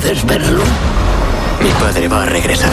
¿Puedes verlo? Mi padre va a regresar.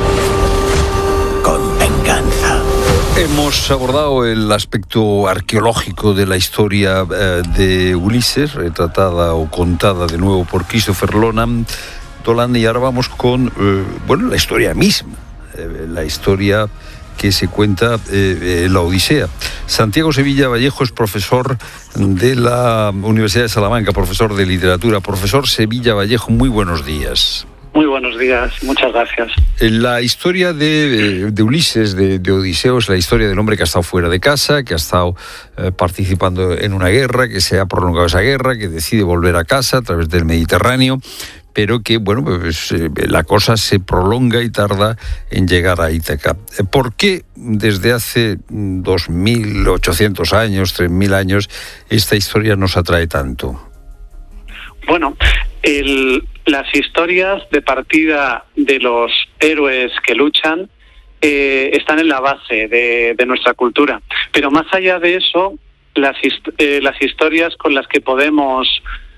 Con venganza. Hemos abordado el aspecto arqueológico de la historia de Ulises, retratada o contada de nuevo por Christopher Dolan, y ahora vamos con la historia misma, la historia que se cuenta en la Odisea. Santiago Sevilla Vallejo es profesor de la Universidad de Salamanca, profesor de literatura. Profesor Sevilla Vallejo, muy buenos días. Muy buenos días, muchas gracias. La historia de Ulises, de Odiseo, es la historia del hombre que ha estado fuera de casa, que ha estado participando en una guerra, que se ha prolongado esa guerra, que decide volver a casa a través del Mediterráneo, pero que, la cosa se prolonga y tarda en llegar a Ítaca. ¿Por qué desde hace 2.800 años, 3.000 años, esta historia nos atrae tanto? Bueno, las historias de partida de los héroes que luchan están en la base de nuestra cultura. Pero más allá de eso, las historias con las que podemos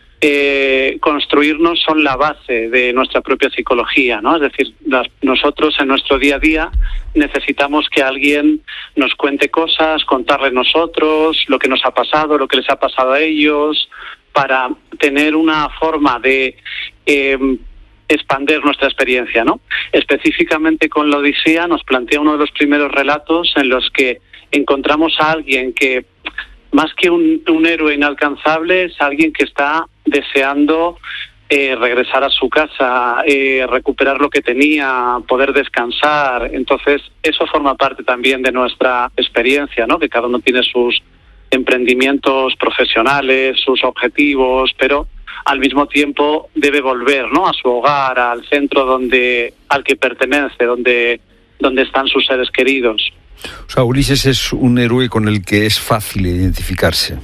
construirnos son la base de nuestra propia psicología, ¿no? Es decir, nosotros en nuestro día a día necesitamos que alguien nos cuente cosas, contarles nosotros lo que nos ha pasado, lo que les ha pasado a ellos, para tener una forma de expandir nuestra experiencia, ¿no? Específicamente con la Odisea nos plantea uno de los primeros relatos en los que encontramos a alguien que, más que un héroe inalcanzable, es alguien que está deseando regresar a su casa, recuperar lo que tenía, poder descansar. Entonces, eso forma parte también de nuestra experiencia, ¿no? Que cada uno tiene sus emprendimientos profesionales, sus objetivos, pero al mismo tiempo debe volver, ¿no? A su hogar, al centro al que pertenece, donde están sus seres queridos. O sea, Ulises es un héroe con el que es fácil identificarse.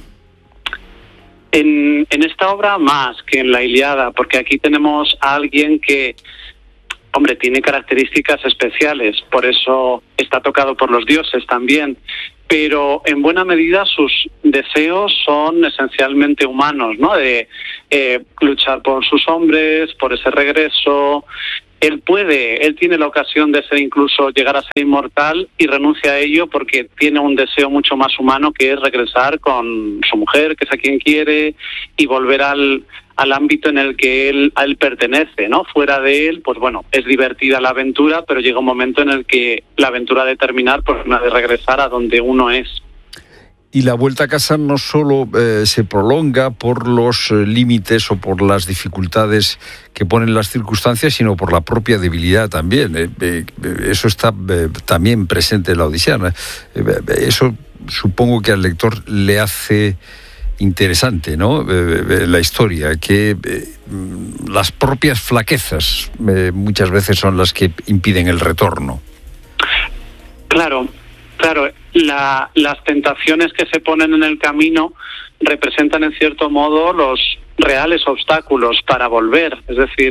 En esta obra más que en la Ilíada, porque aquí tenemos a alguien que, tiene características especiales, por eso está tocado por los dioses también, pero en buena medida sus deseos son esencialmente humanos, ¿no? De luchar por sus hombres, por ese regreso. Él tiene la ocasión de llegar a ser inmortal, y renuncia a ello porque tiene un deseo mucho más humano, que es regresar con su mujer, que es a quien quiere, y volver al ámbito en el que él pertenece, ¿no? Fuera de él, es divertida la aventura, pero llega un momento en el que la aventura ha de terminar por una de regresar a donde uno es. Y la vuelta a casa no solo se prolonga por los límites o por las dificultades que ponen las circunstancias, sino por la propia debilidad también. Eso está también presente en la Odisea. Eso supongo que al lector le hace interesante, ¿no? La historia, que las propias flaquezas muchas veces son las que impiden el retorno. Claro, las tentaciones que se ponen en el camino representan en cierto modo los reales obstáculos para volver. Es decir,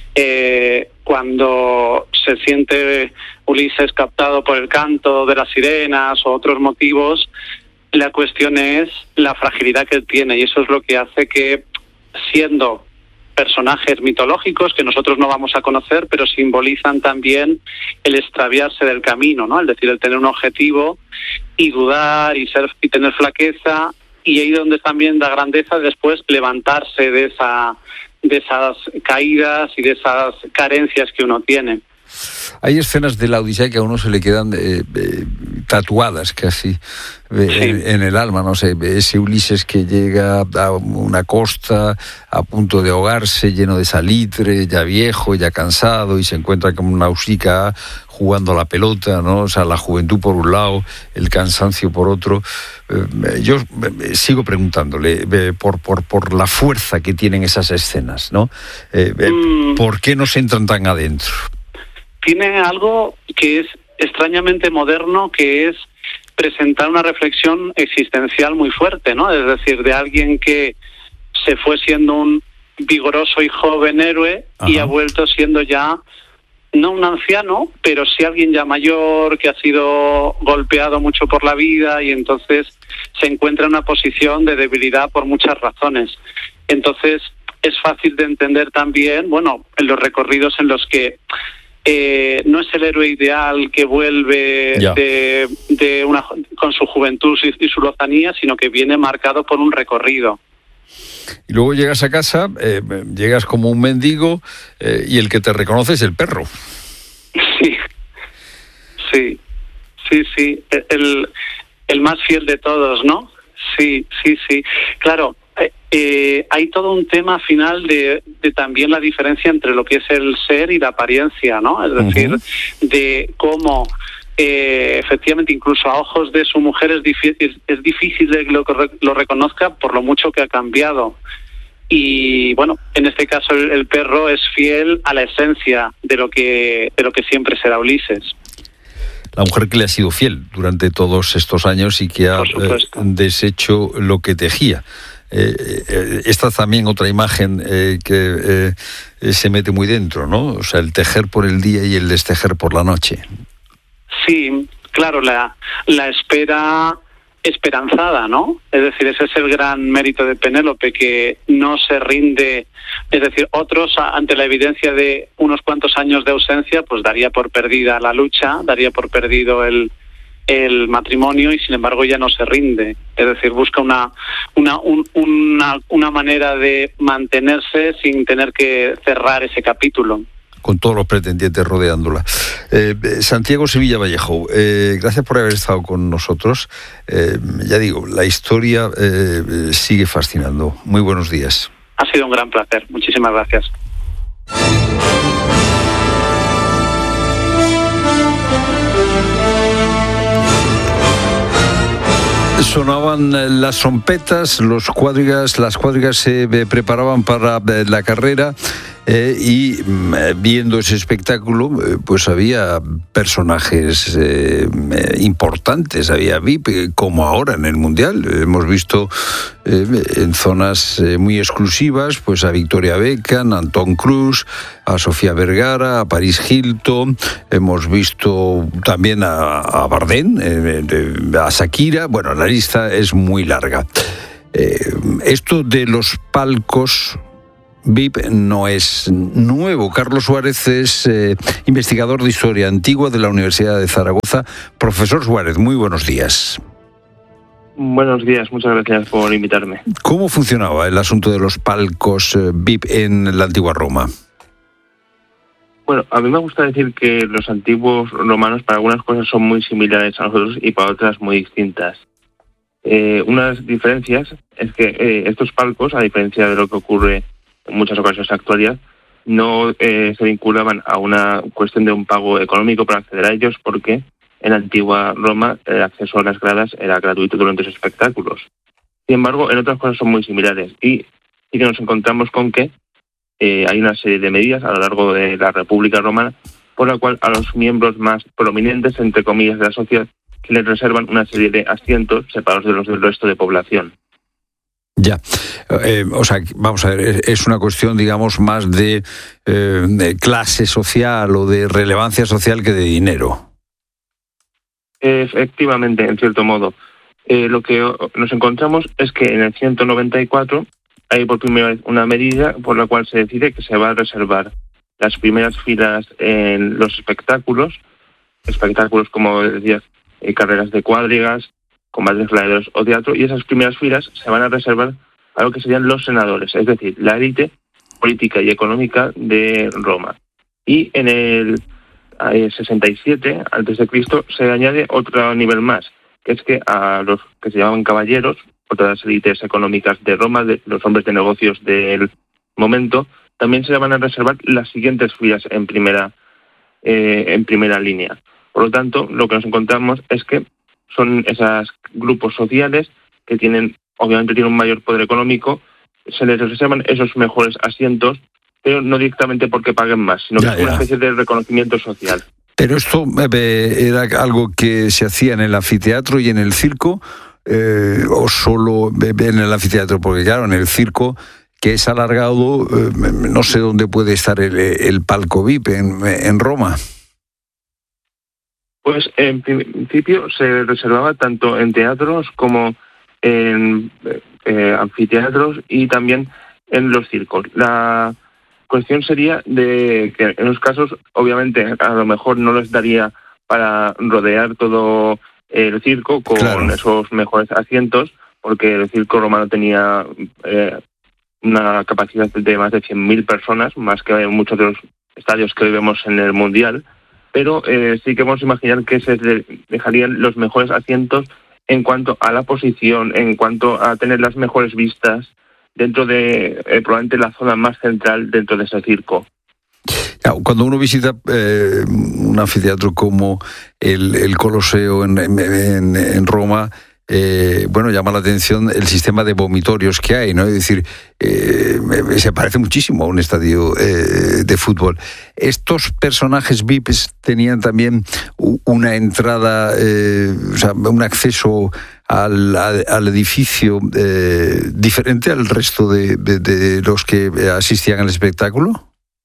cuando se siente Ulises captado por el canto de las sirenas o otros motivos, la cuestión es la fragilidad que él tiene, y eso es lo que hace que, siendo personajes mitológicos que nosotros no vamos a conocer, pero simbolizan también el extraviarse del camino, ¿no? Es decir, el tener un objetivo y dudar y tener flaqueza, y ahí donde también da grandeza después levantarse de esas caídas y de esas carencias que uno tiene. Hay escenas de la Odisea que a uno se le quedan tatuadas casi en el alma, no sé, ese Ulises que llega a una costa a punto de ahogarse, lleno de salitre, ya viejo, ya cansado, y se encuentra con una Nausicaa jugando a la pelota, ¿no? O sea, la juventud por un lado, el cansancio por otro. Yo sigo preguntándole por la fuerza que tienen esas escenas, ¿no? ¿Por qué nos entran tan adentro? Tiene algo que es extrañamente moderno, que es presentar una reflexión existencial muy fuerte, ¿no? Es decir, de alguien que se fue siendo un vigoroso y joven héroe. Ajá. Y ha vuelto siendo ya, no un anciano, pero sí alguien ya mayor, que ha sido golpeado mucho por la vida, y entonces se encuentra en una posición de debilidad por muchas razones. Entonces, es fácil de entender también, bueno, en los recorridos en los que no es el héroe ideal que vuelve con su juventud y su lozanía, sino que viene marcado por un recorrido. Y luego llegas a casa, llegas como un mendigo y el que te reconoce es el perro. Sí. El más fiel de todos, ¿no? Sí. Claro, hay todo un tema final de también la diferencia entre lo que es el ser y la apariencia, ¿no? Es decir, de cómo efectivamente incluso a ojos de su mujer es difícil de que lo reconozca por lo mucho que ha cambiado. Y bueno, en este caso el perro es fiel a la esencia de lo que siempre será Ulises. La mujer que le ha sido fiel durante todos estos años y que ha deshecho lo que tejía. Esta también otra imagen que se mete muy dentro, ¿no? O sea, el tejer por el día y el destejer por la noche. Sí, claro, la espera esperanzada, ¿no? Es decir, ese es el gran mérito de Penélope, que no se rinde. Es decir, otros, ante la evidencia de unos cuantos años de ausencia, pues daría por perdida la lucha, daría por perdido el matrimonio, y sin embargo ya no se rinde. Es decir, busca una manera de mantenerse sin tener que cerrar ese capítulo. Con todos los pretendientes rodeándola. Santiago Sevilla Vallejo, gracias por haber estado con nosotros. Ya digo, la historia sigue fascinando. Muy buenos días. Ha sido un gran placer. Muchísimas gracias. Sonaban las trompetas, las cuadrigas se preparaban para la carrera. Y viendo ese espectáculo, pues había personajes importantes, había VIP, como ahora en el Mundial. Hemos visto en zonas muy exclusivas pues a Victoria Beckham, a Tom Cruise, a Sofía Vergara, a Paris Hilton. Hemos visto también a Bardem, a Shakira. Bueno, la lista es muy larga. Esto de los palcos VIP no es nuevo. Carlos Suárez es investigador de historia antigua de la Universidad de Zaragoza. Profesor Suárez, muy buenos días. Buenos días, muchas gracias por invitarme. ¿Cómo funcionaba el asunto de los palcos VIP en la antigua Roma? Bueno, a mí me gusta decir que los antiguos romanos para algunas cosas son muy similares a nosotros y para otras muy distintas. Unas diferencias es que estos palcos, a diferencia de lo que ocurre en muchas ocasiones actuales, no se vinculaban a una cuestión de un pago económico para acceder a ellos, porque en la antigua Roma el acceso a las gradas era gratuito durante los espectáculos. Sin embargo, en otras cosas son muy similares y que nos encontramos con que hay una serie de medidas a lo largo de la República Romana por la cual a los miembros más prominentes, entre comillas, de la sociedad, que les reservan una serie de asientos separados de los del resto de población. Ya, o sea, vamos a ver, es una cuestión, digamos, más de clase social o de relevancia social que de dinero. Efectivamente, en cierto modo. Lo que nos encontramos es que en el 194 hay por primera vez una medida por la cual se decide que se va a reservar las primeras filas en los espectáculos como decías, carreras de cuadrigas, combates gladiadores o teatro, y esas primeras filas se van a reservar a lo que serían los senadores, es decir, la élite política y económica de Roma. Y en el 67 a.C. se añade otro nivel más, que es que a los que se llamaban caballeros, otras élites económicas de Roma, de los hombres de negocios del momento, también se van a reservar las siguientes filas en primera línea. Por lo tanto, lo que nos encontramos es que son esos grupos sociales que obviamente tienen un mayor poder económico, se les reservan esos mejores asientos, pero no directamente porque paguen más, sino que es una especie de reconocimiento social. Pero esto era algo que se hacía en el anfiteatro y en el circo, o solo en el anfiteatro, porque claro, en el circo, que es alargado, no sé dónde puede estar el palco VIP en Roma. Pues en principio se reservaba tanto en teatros como en anfiteatros y también en los circos. La cuestión sería de que en los casos, obviamente, a lo mejor no les daría para rodear todo el circo con esos mejores asientos, porque el circo romano tenía una capacidad de más de 100.000 personas, más que muchos de los estadios que hoy vemos en el Mundial, pero sí que vamos a imaginar que se dejarían los mejores asientos en cuanto a la posición, en cuanto a tener las mejores vistas dentro de probablemente la zona más central dentro de ese circo. Cuando uno visita un anfiteatro como el Coloseo en Roma, llama la atención el sistema de vomitorios que hay, ¿no? Es decir, se parece muchísimo a un estadio de fútbol. ¿Estos personajes VIPs tenían también una entrada, un acceso al edificio diferente al resto de los que asistían al espectáculo?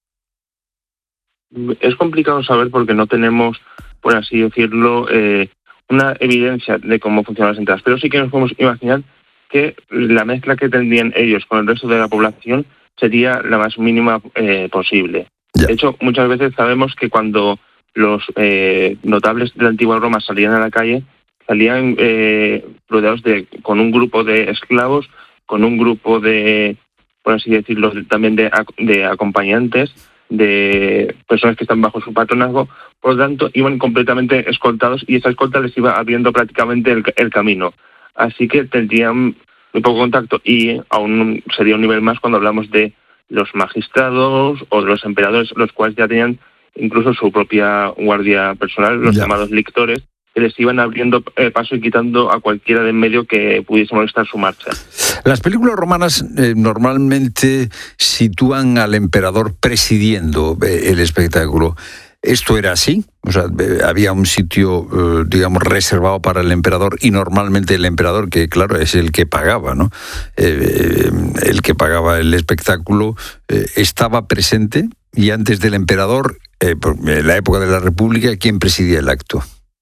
Es complicado saber porque no tenemos, por así decirlo, una evidencia de cómo funcionan las entradas, pero sí que nos podemos imaginar que la mezcla que tendrían ellos con el resto de la población sería la más mínima posible. De hecho, muchas veces sabemos que cuando los notables de la antigua Roma salían a la calle, salían rodeados con un grupo de esclavos, con un grupo de, por así decirlo, también de acompañantes, de personas que están bajo su patronazgo. Por lo tanto, iban completamente escoltados y esa escolta les iba abriendo prácticamente el camino. Así que tendrían muy poco contacto y aún sería un nivel más cuando hablamos de los magistrados o de los emperadores, los cuales ya tenían incluso su propia guardia personal, los llamados lictores, que les iban abriendo paso y quitando a cualquiera de en medio que pudiese molestar su marcha. Las películas romanas normalmente sitúan al emperador presidiendo el espectáculo. ¿Esto era así? O sea, había un sitio, reservado para el emperador y normalmente el emperador, que claro, es el que pagaba, ¿no? El que pagaba el espectáculo, estaba presente y antes del emperador, en la época de la República, ¿quién presidía el acto?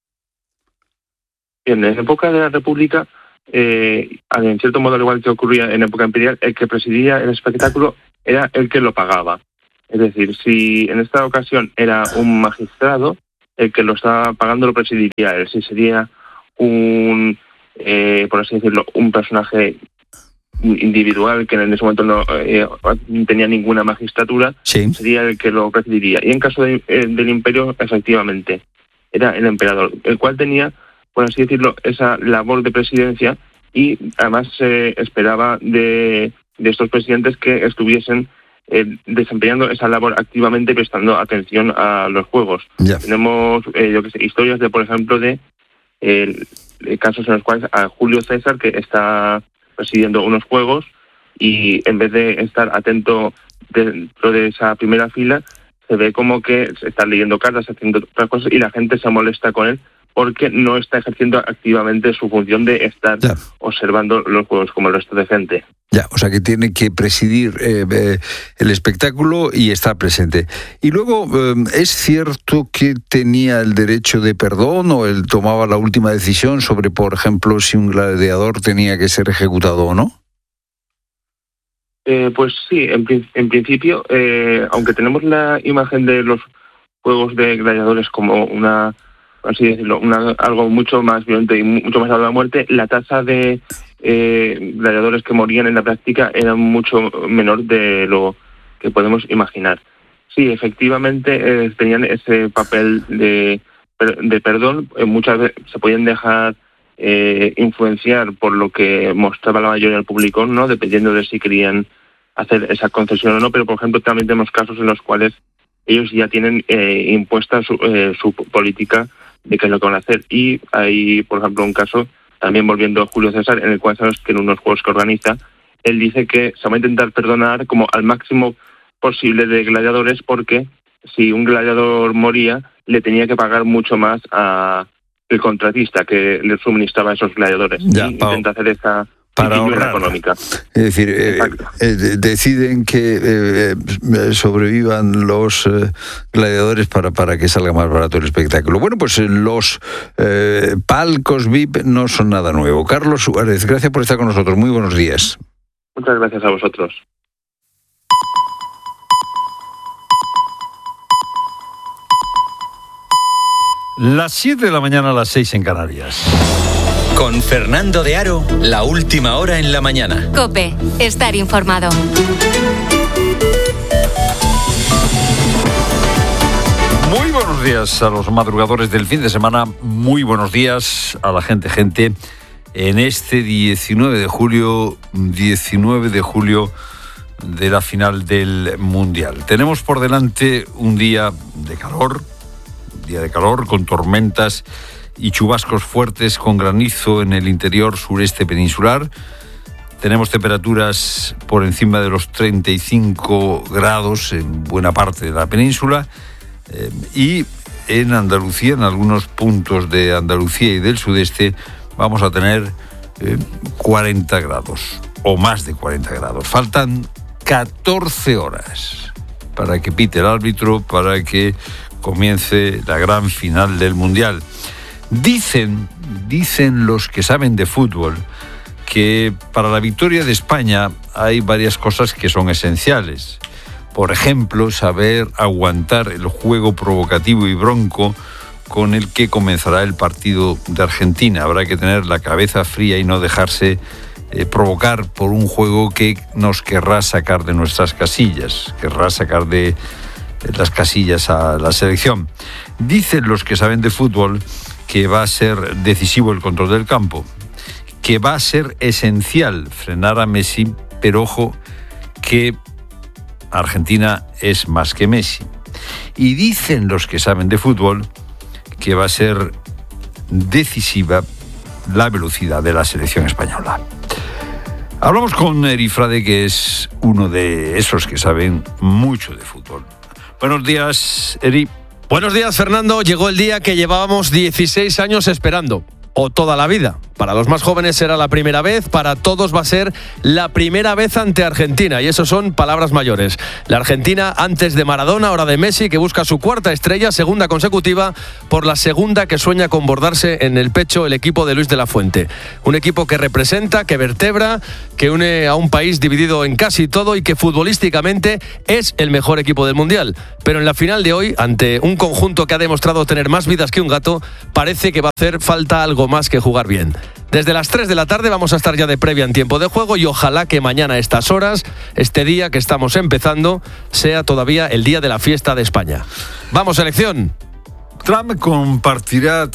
Bien, en la época de la República, en cierto modo, al igual que ocurría en época imperial, el que presidía el espectáculo era el que lo pagaba. Es decir, si en esta ocasión era un magistrado, el que lo estaba pagando lo presidiría él. Si sería un, por así decirlo, un personaje individual que en ese momento no tenía ninguna magistratura, sería el que lo presidiría. Y en caso del imperio, efectivamente, era el emperador, el cual tenía, por así decirlo, esa labor de presidencia y además se esperaba de estos presidentes que estuviesen desempeñando esa labor activamente, prestando atención a los juegos. Tenemos, historias de, por ejemplo, de casos en los cuales a Julio César, que está presidiendo unos juegos, y en vez de estar atento dentro de esa primera fila, se ve como que se está leyendo cartas, haciendo otras cosas, y la gente se molesta con él porque no está ejerciendo activamente su función de estar observando los juegos como el resto de gente. O sea que tiene que presidir el espectáculo y estar presente. Y luego, ¿es cierto que tenía el derecho de perdón o él tomaba la última decisión sobre, por ejemplo, si un gladiador tenía que ser ejecutado o no? Pues sí, en principio, aunque tenemos la imagen de los juegos de gladiadores como una, así decirlo, algo mucho más violento y mucho más dado a la muerte, la tasa de gladiadores que morían en la práctica era mucho menor de lo que podemos imaginar. Sí, efectivamente tenían ese papel de perdón. Muchas veces se podían dejar influenciar por lo que mostraba la mayoría del público, ¿no? Dependiendo de si querían hacer esa concesión o no, pero por ejemplo también tenemos casos en los cuales ellos ya tienen impuesta su política de qué es lo que van a hacer. Y hay, por ejemplo, un caso, también volviendo a Julio César, en el cual sabemos que en unos juegos que organiza, él dice que se va a intentar perdonar como al máximo posible de gladiadores, porque si un gladiador moría, le tenía que pagar mucho más al contratista que le suministraba esos gladiadores. Intenta hacer esa para ahorrar económica. Es decir, deciden que sobrevivan los gladiadores para que salga más barato el espectáculo. Bueno, pues los palcos VIP no son nada nuevo. Carlos Suárez, gracias por estar con nosotros. Muy buenos días. Muchas gracias a vosotros. Las 7 de la mañana, las 6 en Canarias. Con Fernando de Aro, la última hora en la mañana. COPE, estar informado. Muy buenos días a los madrugadores del fin de semana. Muy buenos días a la gente. En este 19 de julio de la final del Mundial. Tenemos por delante un día de calor con tormentas y chubascos fuertes con granizo en el interior sureste peninsular. Tenemos temperaturas por encima de los 35 grados en buena parte de la península y en Andalucía, en algunos puntos de Andalucía y del sudeste, vamos a tener 40 grados o más de 40 grados. Faltan 14 horas para que pite el árbitro, para que comience la gran final del Mundial. Dicen los que saben de fútbol que para la victoria de España hay varias cosas que son esenciales. Por ejemplo, saber aguantar el juego provocativo y bronco con el que comenzará el partido de Argentina. Habrá que tener la cabeza fría y no dejarse provocar por un juego que nos querrá sacar de nuestras casillas, querrá sacar de las casillas a la selección. Dicen los que saben de fútbol que va a ser decisivo el control del campo, que va a ser esencial frenar a Messi, pero ojo, que Argentina es más que Messi. Y dicen los que saben de fútbol que va a ser decisiva la velocidad de la selección española. Hablamos con Eri Frade, que es uno de esos que saben mucho de fútbol. Buenos días, Eri. Buenos días, Fernando. Llegó el día que llevábamos 16 años esperando, o toda la vida. Para los más jóvenes será la primera vez, para todos va a ser la primera vez ante Argentina, y eso son palabras mayores. La Argentina antes de Maradona, ahora de Messi, que busca su cuarta estrella, segunda consecutiva, por la segunda que sueña con bordarse en el pecho el equipo de Luis de la Fuente. Un equipo que representa, que vertebra, que une a un país dividido en casi todo y que futbolísticamente es el mejor equipo del Mundial. Pero en la final de hoy, ante un conjunto que ha demostrado tener más vidas que un gato, parece que va a hacer falta algo más que jugar bien. Desde las 3 de la tarde vamos a estar ya de previa en tiempo de juego y ojalá que mañana a estas horas, este día que estamos empezando, sea todavía el día de la fiesta de España. ¡Vamos, selección! Trump compartirá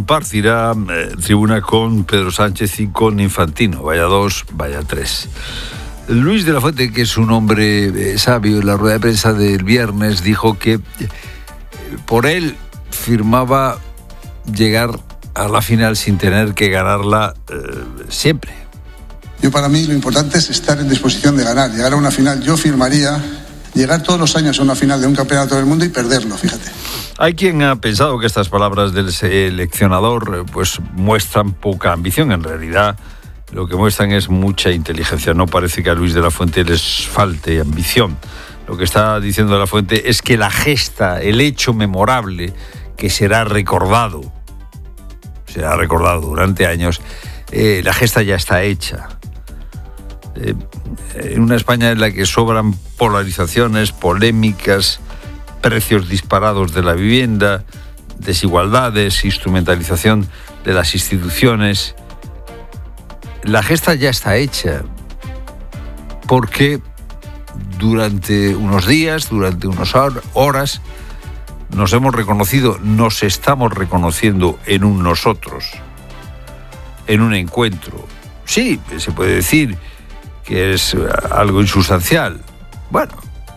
tribuna con Pedro Sánchez y con Infantino. Vaya 2, vaya 3. Luis de la Fuente, que es un hombre sabio, en la rueda de prensa del viernes dijo que por él firmaba llegar a la final sin tener que ganarla siempre. Para mí lo importante es estar en disposición de ganar, llegar a una final. Yo firmaría llegar todos los años a una final de un campeonato del mundo y perderlo, fíjate. Hay quien ha pensado que estas palabras del seleccionador pues muestran poca ambición. En realidad lo que muestran es mucha inteligencia. No parece que a Luis de la Fuente les falte ambición. Lo que está diciendo de la Fuente es que la gesta, el hecho memorable que será recordado durante años, la gesta ya está hecha. En una España en la que sobran polarizaciones, polémicas, precios disparados de la vivienda, desigualdades, instrumentalización de las instituciones, la gesta ya está hecha, porque durante unos días, durante unas horas, nos estamos reconociendo en un nosotros, en un encuentro. Sí, se puede decir que es algo insustancial. Bueno,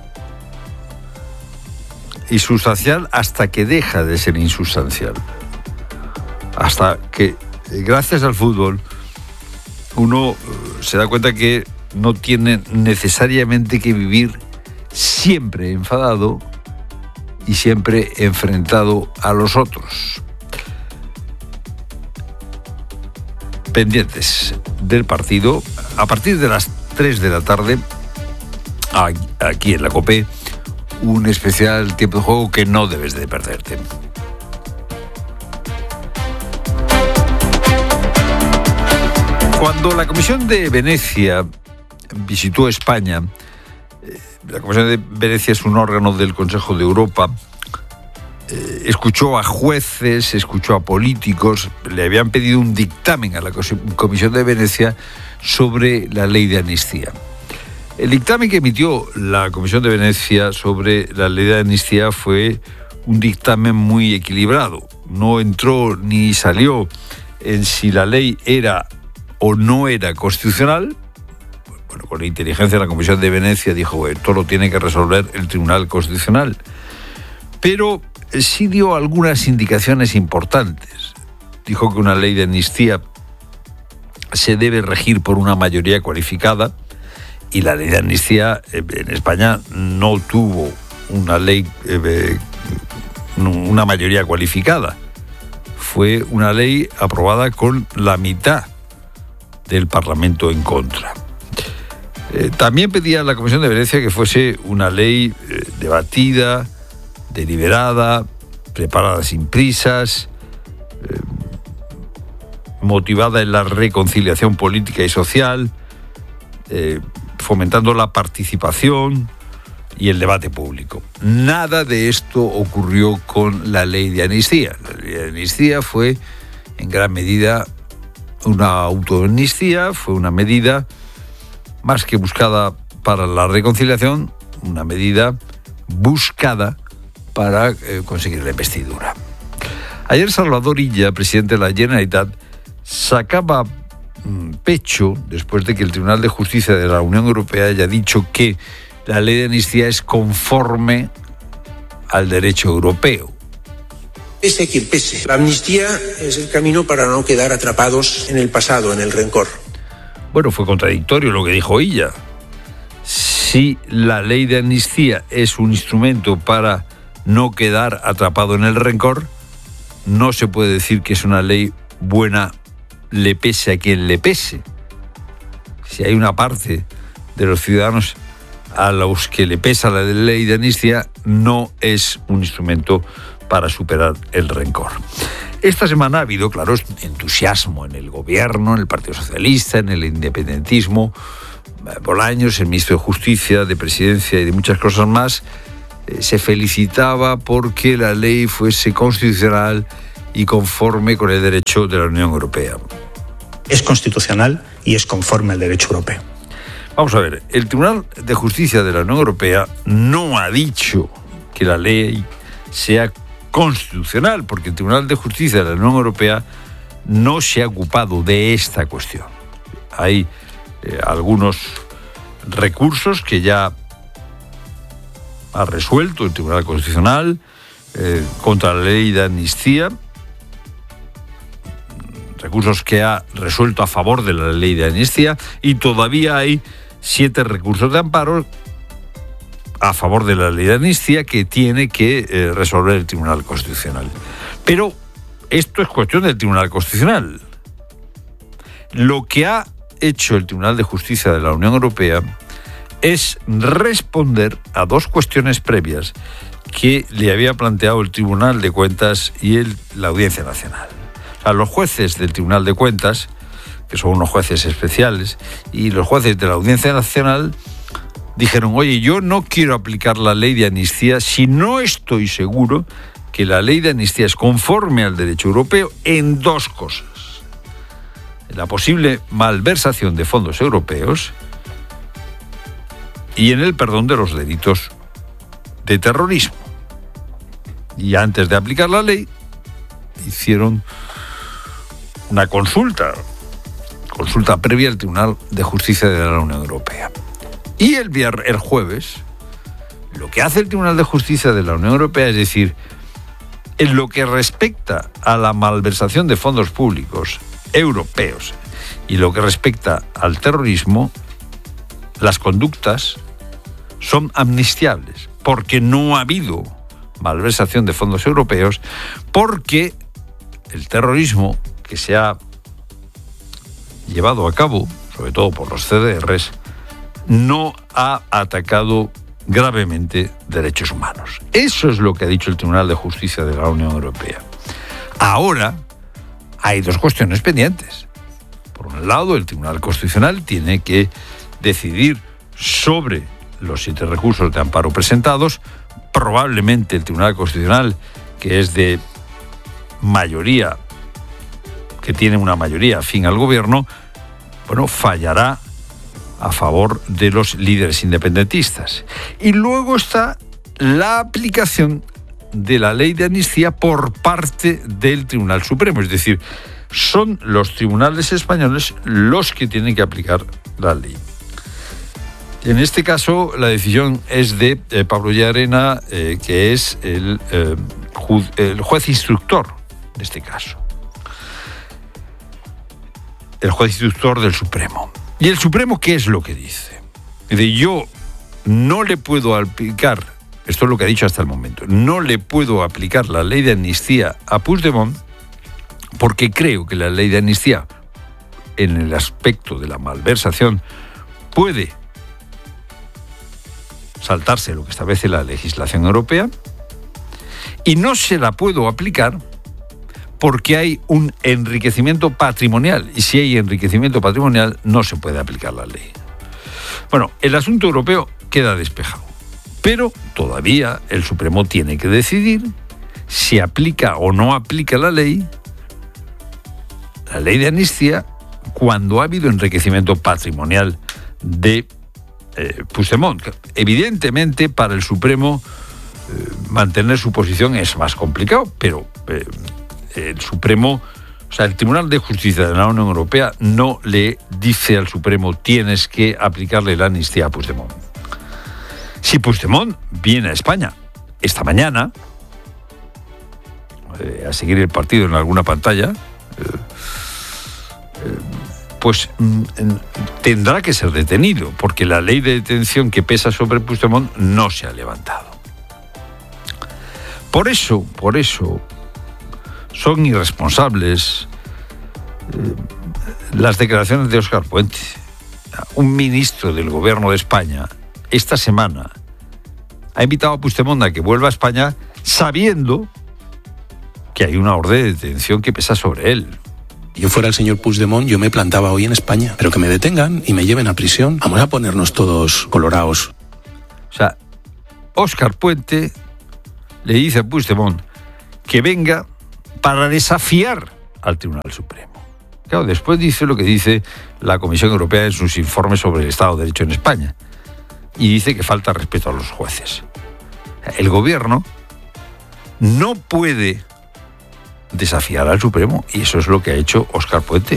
insustancial hasta que deja de ser insustancial. Hasta que, gracias al fútbol, uno se da cuenta que no tiene necesariamente que vivir siempre enfadado y siempre enfrentado a los otros. Pendientes del partido, a partir de las 3 de la tarde, aquí en la COPE, un especial tiempo de juego que no debes de perderte. Cuando la Comisión de Venecia visitó España, la Comisión de Venecia es un órgano del Consejo de Europa escuchó a jueces, escuchó a políticos, le habían pedido un dictamen a la Comisión de Venecia sobre la ley de amnistía. El dictamen que emitió la Comisión de Venecia sobre la ley de amnistía fue un dictamen muy equilibrado. No entró ni salió en si la ley era o no era constitucional. Bueno, con la inteligencia de la Comisión de Venecia dijo, esto lo tiene que resolver el Tribunal Constitucional. Pero sí dio algunas indicaciones importantes. Dijo que una ley de amnistía se debe regir por una mayoría cualificada, y la ley de amnistía en España no tuvo una mayoría cualificada. Fue una ley aprobada con la mitad del Parlamento en contra. También pedía a la Comisión de Venecia que fuese una ley debatida, deliberada, preparada sin prisas, motivada en la reconciliación política y social, fomentando la participación y el debate público. Nada de esto ocurrió con la ley de amnistía. La ley de amnistía fue en gran medida una autoamnistía, fue una medida más que buscada para la reconciliación, una medida buscada para conseguir la investidura. Ayer Salvador Illa, presidente de la Generalitat, sacaba pecho después de que el Tribunal de Justicia de la Unión Europea haya dicho que la ley de amnistía es conforme al derecho europeo. Pese quien pese, la amnistía es el camino para no quedar atrapados en el pasado, en el rencor. Bueno, fue contradictorio lo que dijo Illa. Si la ley de amnistía es un instrumento para no quedar atrapado en el rencor, no se puede decir que es una ley buena, le pese a quien le pese. Si hay una parte de los ciudadanos a los que le pesa la ley de amnistía, no es un instrumento para superar el rencor. Esta semana ha habido, claro, entusiasmo en el gobierno, en el Partido Socialista, en el independentismo. Bolaños, el ministro de Justicia, de Presidencia y de muchas cosas más, se felicitaba porque la ley fuese constitucional y conforme con el derecho de la Unión Europea. Es constitucional y es conforme al derecho europeo. Vamos a ver, el Tribunal de Justicia de la Unión Europea no ha dicho que la ley sea constitucional, porque el Tribunal de Justicia de la Unión Europea no se ha ocupado de esta cuestión. Hay algunos recursos que ya ha resuelto el Tribunal Constitucional contra la ley de amnistía, recursos que ha resuelto a favor de la ley de amnistía, y todavía hay 7 recursos de amparo a favor de la ley de amnistía que tiene que resolver el Tribunal Constitucional. Pero esto es cuestión del Tribunal Constitucional. Lo que ha hecho el Tribunal de Justicia de la Unión Europea es responder a 2 cuestiones previas que le había planteado el Tribunal de Cuentas y la Audiencia Nacional. A los jueces del Tribunal de Cuentas, que son unos jueces especiales, y los jueces de la Audiencia Nacional dijeron, oye, yo no quiero aplicar la ley de amnistía si no estoy seguro que la ley de amnistía es conforme al derecho europeo en 2 cosas. En la posible malversación de fondos europeos y en el perdón de los delitos de terrorismo. Y antes de aplicar la ley, hicieron una consulta previa al Tribunal de Justicia de la Unión Europea. Y el jueves, lo que hace el Tribunal de Justicia de la Unión Europea es decir, en lo que respecta a la malversación de fondos públicos europeos y lo que respecta al terrorismo, las conductas son amnistiables, porque no ha habido malversación de fondos europeos, porque el terrorismo que se ha llevado a cabo, sobre todo por los CDRs, no ha atacado gravemente derechos humanos. Eso es lo que ha dicho el Tribunal de Justicia de la Unión Europea. Ahora hay 2 cuestiones pendientes. Por un lado, el Tribunal Constitucional tiene que decidir sobre los 7 recursos de amparo presentados. Probablemente el Tribunal Constitucional que es de mayoría, que tiene una mayoría afín al gobierno, bueno, fallará a favor de los líderes independentistas. Y luego está la aplicación de la ley de amnistía por parte del Tribunal Supremo. Es decir, son los tribunales españoles los que tienen que aplicar la ley. En este caso, la decisión es de Pablo Llarena, que es el juez instructor de este caso. El juez instructor del Supremo. ¿Y el Supremo qué es lo que dice? Dice, yo no le puedo aplicar, esto es lo que ha dicho hasta el momento, no le puedo aplicar la ley de amnistía a Puigdemont porque creo que la ley de amnistía, en el aspecto de la malversación, puede saltarse lo que establece la legislación europea, y no se la puedo aplicar porque hay un enriquecimiento patrimonial, y si hay enriquecimiento patrimonial no se puede aplicar la ley. Bueno, el asunto europeo queda despejado, pero todavía el Supremo tiene que decidir si aplica o no aplica la ley de amnistía cuando ha habido enriquecimiento patrimonial de Puigdemont. Evidentemente, para el Supremo mantener su posición es más complicado, pero el Supremo, o sea, el Tribunal de Justicia de la Unión Europea no le dice al Supremo tienes que aplicarle la amnistía a Puigdemont. Si Puigdemont viene a España esta mañana a seguir el partido en alguna pantalla, pues tendrá que ser detenido, porque la ley de detención que pesa sobre Puigdemont no se ha levantado. Por eso son irresponsables las declaraciones de Óscar Puente. Un ministro del gobierno de España esta semana ha invitado a Puigdemont a que vuelva a España sabiendo que hay una orden de detención que pesa sobre él. Si yo fuera el señor Puigdemont, yo me plantaba hoy en España, pero que me detengan y me lleven a prisión. Vamos a ponernos todos colorados. O sea, Óscar Puente le dice a Puigdemont que venga para desafiar al Tribunal Supremo. Claro, después dice lo que dice la Comisión Europea en sus informes sobre el Estado de Derecho en España. Y dice que falta respeto a los jueces. El gobierno no puede desafiar al Supremo, y eso es lo que ha hecho Óscar Puente.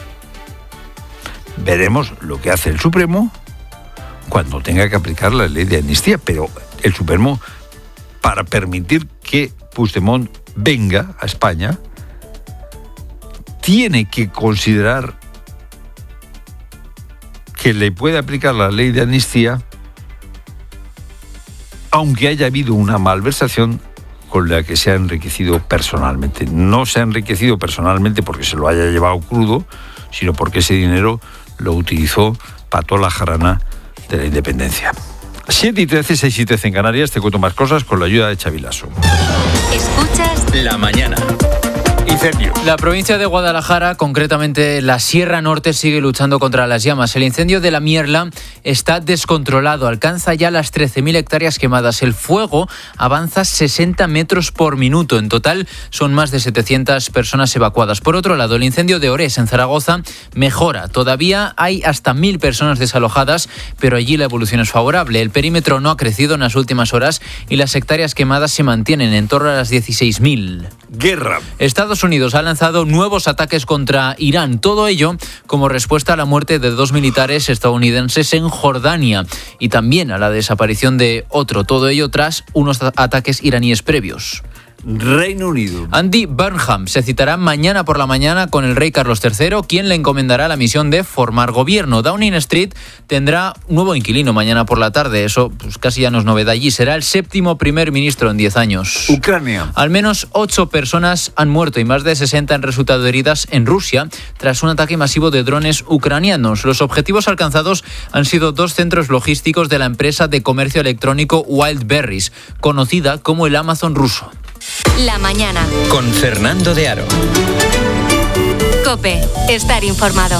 Veremos lo que hace el Supremo cuando tenga que aplicar la ley de amnistía, pero el Supremo, para permitir que Puigdemont venga a España, tiene que considerar que le puede aplicar la ley de amnistía aunque haya habido una malversación con la que se ha enriquecido personalmente. No se ha enriquecido personalmente porque se lo haya llevado crudo, sino porque ese dinero lo utilizó para toda la jarana de la independencia. 7:13, 6:13 en Canarias. Te cuento más cosas con la ayuda de Xavi Lasso. Escuchas La Mañana. Incendio. La provincia de Guadalajara, concretamente la Sierra Norte, sigue luchando contra las llamas. El incendio de la Mierla está descontrolado, alcanza ya las 13.000 hectáreas quemadas. El fuego avanza 60 metros por minuto. En total son más de 700 personas evacuadas. Por otro lado, el incendio de Orés, en Zaragoza, mejora. Todavía hay hasta 1.000 personas desalojadas, pero allí la evolución es favorable. El perímetro no ha crecido en las últimas horas y las hectáreas quemadas se mantienen en torno a las 16.000. Guerra. Estados Unidos ha lanzado nuevos ataques contra Irán. Todo ello como respuesta a la muerte de 2 militares estadounidenses en Jordania y también a la desaparición de otro. Todo ello tras unos ataques iraníes previos. Reino Unido. Andy Burnham se citará mañana por la mañana con el rey Carlos III, quien le encomendará la misión de formar gobierno. Downing Street tendrá nuevo inquilino mañana por la tarde. Eso pues casi ya no es novedad allí. Será el 7º primer ministro en 10 años. Ucrania. Al menos 8 personas han muerto y más de 60 han resultado heridas en Rusia tras un ataque masivo de drones ucranianos. Los objetivos alcanzados han sido 2 centros logísticos de la empresa de comercio electrónico Wildberries, conocida como el Amazon ruso. La mañana. Con Fernando de Aro. COPE. Estar informado.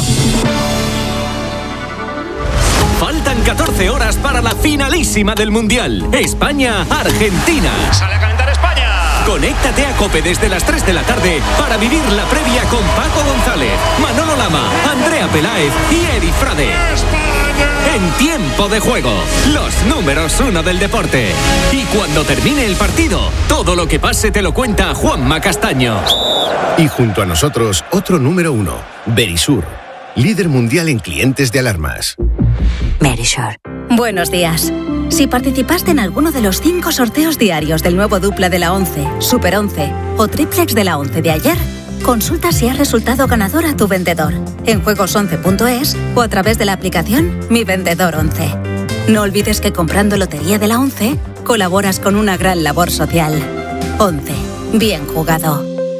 Faltan 14 horas para la finalísima del Mundial. España-Argentina. Sale a calentar España. Conéctate a COPE desde las 3 de la tarde para vivir la previa con Paco González, Manolo Lama, Andrea Peláez y Eri Frade. En Tiempo de Juego, los números 1 del deporte. Y cuando termine el partido, todo lo que pase te lo cuenta Juanma Castaño. Y junto a nosotros, otro número 1, Verisur, líder mundial en clientes de alarmas. Verisur. Buenos días. Si participaste en alguno de los 5 sorteos diarios del nuevo Dupla de la 11, Super 11 o Triplex de la 11 de ayer, consulta si has resultado ganador a tu vendedor en juegos11.es o a través de la aplicación Mi Vendedor 11. No olvides que comprando Lotería de la 11 colaboras con una gran labor social. 11. Bien jugado.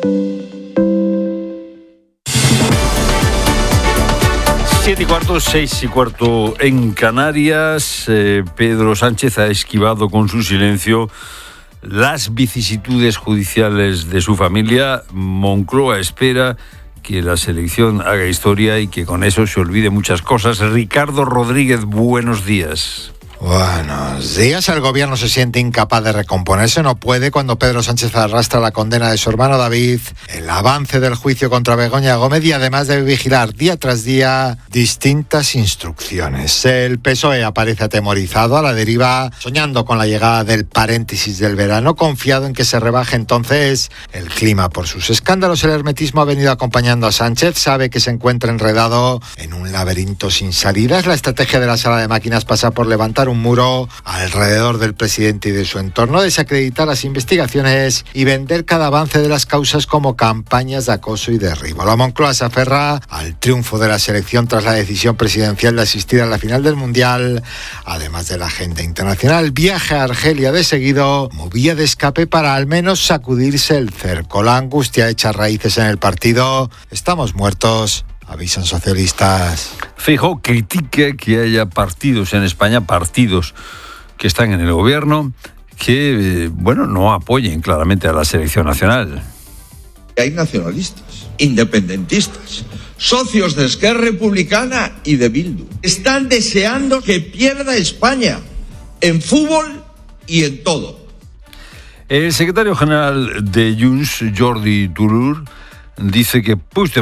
Siete y cuarto, 6 y cuarto en Canarias. Pedro Sánchez ha esquivado con su silencio las vicisitudes judiciales de su familia. Moncloa espera que la selección haga historia y que con eso se olvide muchas cosas. Ricardo Rodríguez, buenos días. Buenos días. El gobierno se siente incapaz de recomponerse, no puede, cuando Pedro Sánchez arrastra la condena de su hermano David, el avance del juicio contra Begoña Gómez y además debe vigilar día tras día distintas instrucciones. El PSOE aparece atemorizado, a la deriva, soñando con la llegada del paréntesis del verano, confiado en que se rebaje entonces el clima por sus escándalos. El hermetismo ha venido acompañando a Sánchez, sabe que se encuentra enredado en un laberinto sin salidas. La estrategia de la sala de máquinas pasa por levantar un muro alrededor del presidente y de su entorno, desacreditar las investigaciones y vender cada avance de las causas como campañas de acoso y derribo. La Moncloa se aferra al triunfo de la selección tras la decisión presidencial de asistir a la final del Mundial, además de la agenda internacional. Viaje a Argelia de seguido como vía de escape para al menos sacudirse el cerco. La angustia echa raíces en el partido. Estamos muertos, avisan socialistas. Feijóo critica que haya partidos en España, partidos que están en el gobierno, que, no apoyen claramente a la selección nacional. Hay nacionalistas, independentistas, socios de Esquerra Republicana y de Bildu. Están deseando que pierda España en fútbol y en todo. El secretario general de Junts, Jordi Turull, dice que Puigdemont